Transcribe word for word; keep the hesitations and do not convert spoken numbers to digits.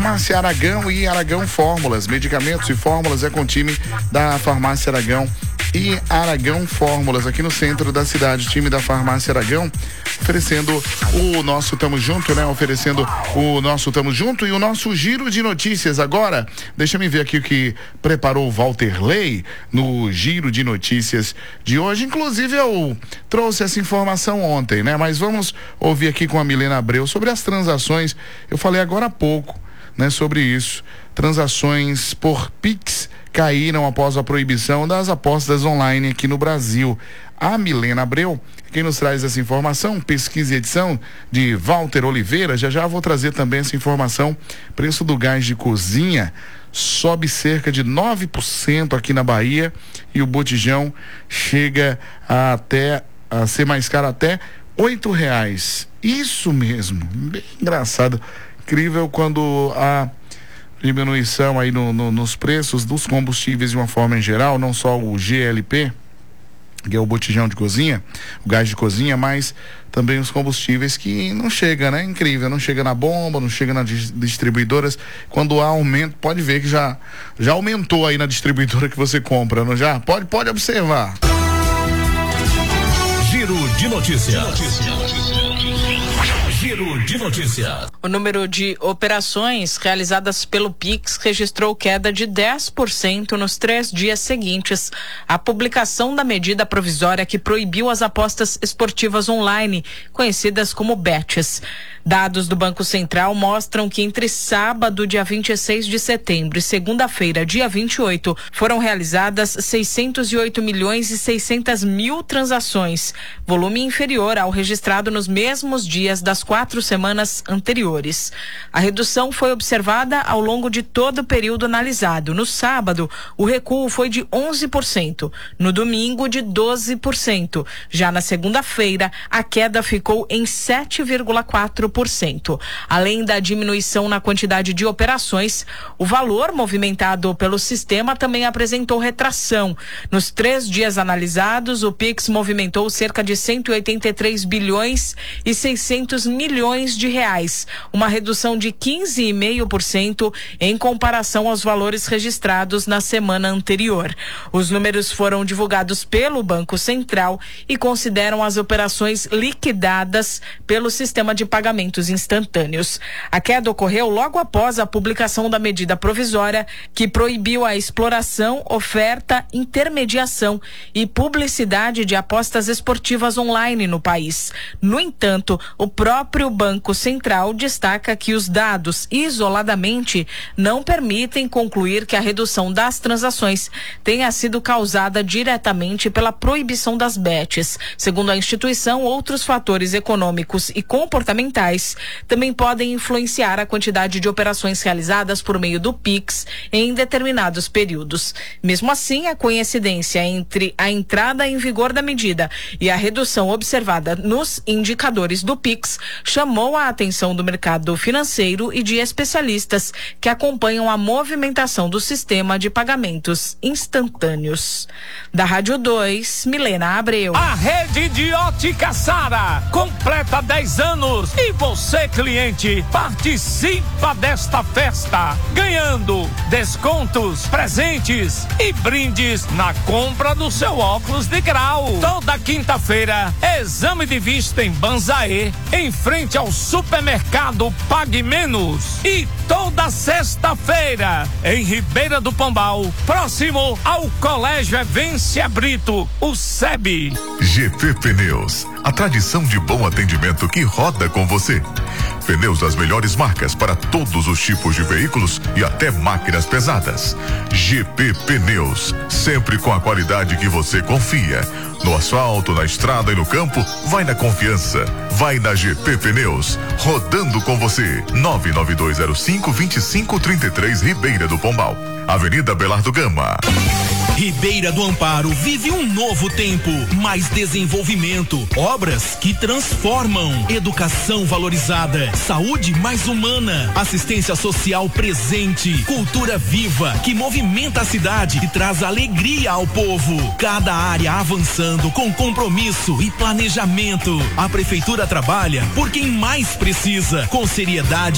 Farmácia Aragão e Aragão Fórmulas. Medicamentos e fórmulas é com o time da Farmácia Aragão e Aragão Fórmulas, aqui no centro da cidade. Time da Farmácia Aragão oferecendo o nosso Tamo Junto, né? Oferecendo o nosso Tamo Junto e o nosso giro de notícias. Agora, deixa eu ver aqui o que preparou o Valterley no giro de notícias de hoje. Inclusive, eu trouxe essa informação ontem, né? Mas vamos ouvir aqui com a Milena Abreu sobre as transações. Eu falei agora há pouco, né? Sobre isso. Transações por Pix caíram após a proibição das apostas online aqui no Brasil. A Milena Abreu, quem nos traz essa informação, pesquisa e edição de Walter Oliveira. Já já vou trazer também essa informação. Preço do gás de cozinha sobe cerca de nove por cento aqui na Bahia e o botijão chega a até a ser mais caro até oito reais. Isso mesmo, bem engraçado, incrível quando a diminuição aí no, no, nos preços dos combustíveis de uma forma em geral, não só o G L P, que é o botijão de cozinha, o gás de cozinha, mas também os combustíveis que não chega, né? Incrível, não chega na bomba, não chega nas distribuidoras. Quando há aumento, pode ver que já, já aumentou aí na distribuidora que você compra, não já? Pode, pode observar. Giro de notícias. Giro de notícias. O número de operações realizadas pelo Pix registrou queda de dez por cento nos três dias seguintes à publicação da medida provisória que proibiu as apostas esportivas online, conhecidas como bets. Dados do Banco Central mostram que entre sábado, dia vinte e seis de setembro, e segunda-feira, dia vinte e oito, foram realizadas seiscentos e oito milhões e seiscentas mil transações, volume inferior ao registrado nos mesmos dias das quatro semanas anteriores. A redução foi observada ao longo de todo o período analisado. No sábado, o recuo foi de onze por cento, no domingo de doze por cento. Já na segunda-feira, a queda ficou em sete vírgula quatro por cento. Além da diminuição na quantidade de operações, o valor movimentado pelo sistema também apresentou retração. Nos três dias analisados, o Pix movimentou cerca de cento e oitenta e três bilhões e seiscentos milhões de reais, uma redução de quinze vírgula cinco por cento em comparação aos valores registrados na semana anterior. Os números foram divulgados pelo Banco Central e consideram as operações liquidadas pelo sistema de pagamento instantâneos. A queda ocorreu logo após a publicação da medida provisória que proibiu a exploração, oferta, intermediação e publicidade de apostas esportivas online no país. No entanto, o próprio Banco Central destaca que os dados isoladamente não permitem concluir que a redução das transações tenha sido causada diretamente pela proibição das bets. Segundo a instituição, outros fatores econômicos e comportamentais também podem influenciar a quantidade de operações realizadas por meio do Pix em determinados períodos. Mesmo assim, a coincidência entre a entrada em vigor da medida e a redução observada nos indicadores do Pix chamou a atenção do mercado financeiro e de especialistas que acompanham a movimentação do sistema de pagamentos instantâneos. Da Rádio dois, Milena Abreu. A rede de ótica Sara completa dez anos e você, cliente, participa desta festa, ganhando descontos, presentes e brindes na compra do seu óculos de grau. Toda quinta-feira, exame de vista em Banzaê, em frente ao supermercado Pague Menos. E toda sexta-feira, em Ribeira do Pombal, próximo ao Colégio Evência Brito, o S E B. G P Pneus, a tradição de bom atendimento que roda com você. Pneus das melhores marcas para todos os tipos de veículos e até máquinas pesadas. G P Pneus, sempre com a qualidade que você confia. No asfalto, na estrada e no campo, vai na confiança. Vai na G P Pneus, rodando com você. nove nove dois zero cinco, dois cinco três três, Ribeira do Pombal. Avenida Belardo Gama. Ribeira do Amparo vive um novo tempo, mais desenvolvimento, obras que transformam, educação valorizada, saúde mais humana, assistência social presente, cultura viva que movimenta a cidade e traz alegria ao povo. Cada área avançando com compromisso e planejamento. A prefeitura trabalha por quem mais precisa, com seriedade